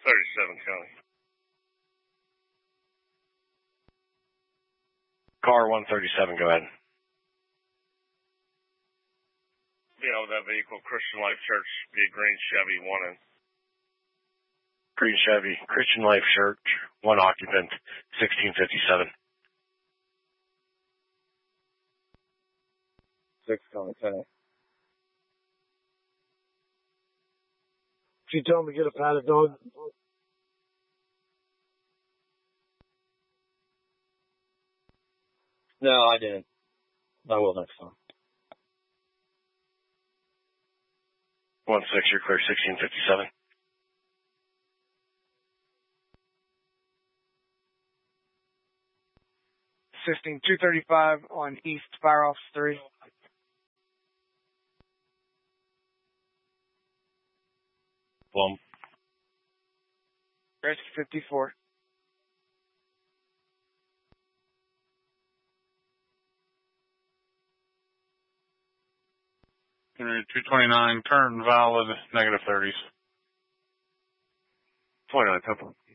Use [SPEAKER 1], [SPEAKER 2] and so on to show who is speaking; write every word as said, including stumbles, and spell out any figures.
[SPEAKER 1] thirty-seven County.
[SPEAKER 2] Car one thirty-seven, go ahead.
[SPEAKER 1] Yeah, with that vehicle, Christian Life Church, be a green Chevy, one in.
[SPEAKER 2] Green Chevy, Christian Life Church, one occupant, sixteen fifty-seven.
[SPEAKER 1] Six County, ten.
[SPEAKER 3] Did you tell him to get a padded dog?
[SPEAKER 1] No, I didn't. I will next time.
[SPEAKER 2] One six, you're clear, sixteen fifty-seven.
[SPEAKER 4] Assisting two thirty-five on East Fire Office three.
[SPEAKER 2] Plum.
[SPEAKER 4] Rescue fifty-four.
[SPEAKER 5] two twenty-nine, current valid, negative thirties.
[SPEAKER 2] twenty-nine, Pepper.